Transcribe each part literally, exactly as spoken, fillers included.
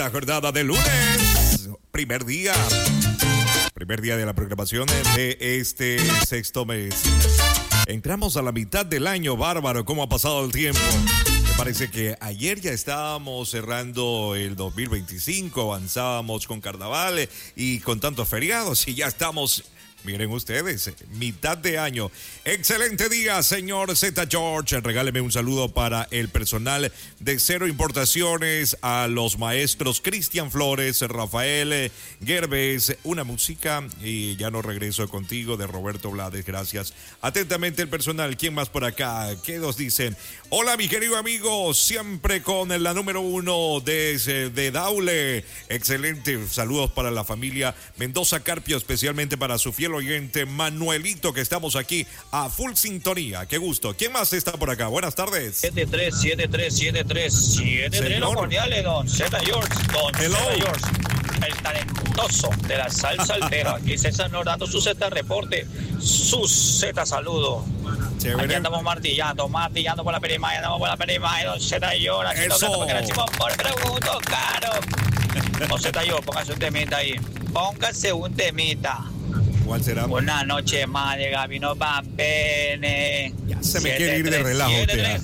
La jornada de lunes, primer día, primer día de la programación de este sexto mes. Entramos a la mitad del año, bárbaro, cómo ha pasado el tiempo. Me parece que ayer ya estábamos cerrando el dos mil veinticinco, avanzábamos con carnaval y con tantos feriados y ya estamos... Miren ustedes, mitad de año. Excelente día, señor Z George. Regáleme un saludo para el personal de Cero Importaciones, a los maestros Cristian Flores, Rafael Gerbes, una música y ya no regreso contigo de Roberto Blades. Gracias. Atentamente el personal. ¿Quién más por acá? ¿Qué nos dicen? Hola, mi querido amigo, siempre con la número uno de, de Daule. Excelente. Saludos para la familia Mendoza Carpio, especialmente para su fiel oyente Manuelito, que estamos aquí a full sintonía. Qué gusto. ¿Quién más está por acá? Buenas tardes. siete tres siete tres siete tres siete tres los cordiales, don Z George, don Hello. Z George, el talentoso de la salsa altera. Aquí César nos dando su Z reporte, su Z saludo. Chévere. Aquí andamos martillando, martillando por la perimaya, andamos por la perimaya, don Z George. Aquí Eso. tocando porque la decimos por pregunto, caro. Don Z George, póngase un temita ahí. Póngase un temita. ¿Cuál será? Una noche más de Gabino Pampene. Ya se me quiere ir de relajo usted.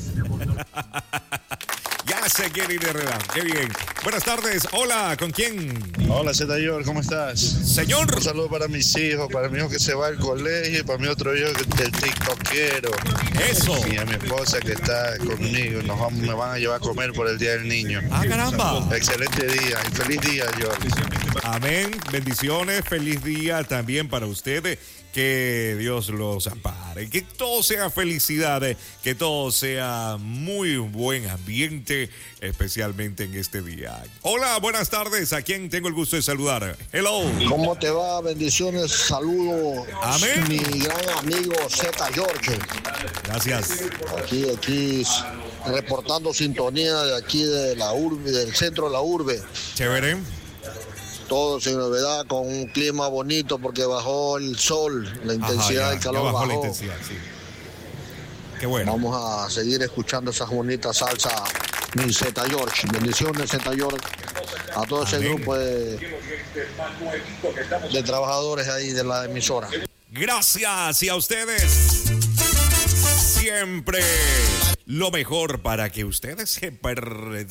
Ya se quiere ir de relajo. Qué bien. Buenas tardes. Hola, ¿con quién? Hola, Z George, ¿cómo estás? Señor. Un saludo para mis hijos, para mi hijo que se va al colegio y para mi otro hijo que el tiktokero. Eso. Y a mi esposa que está conmigo. Nos vamos, me van a llevar a comer por el Día del Niño. Ah, caramba. Excelente día y feliz día, George. Amén. Bendiciones. Feliz día también para ustedes. Que Dios los ampare. Que todo sea felicidad. Que todo sea muy buen ambiente, especialmente en este día. Hola, buenas tardes. ¿A quién tengo el gusto de saludar? Hello. ¿Cómo te va? Bendiciones. Saludo. Amén. Mi gran amigo Z George. Gracias. Aquí, aquí, reportando sintonía de aquí de la urbe, del centro de la urbe. Chévere. Todo sin novedad, con un clima bonito porque bajó el sol, la intensidad Ajá, ya, del calor ya bajó. bajó. La intensidad, sí. Qué bueno. Vamos a seguir escuchando esa bonita salsa, mi Z George. Bendiciones, Z George, a todo ese Amén. grupo de, de trabajadores ahí de la emisora. Gracias y a ustedes siempre lo mejor para que ustedes se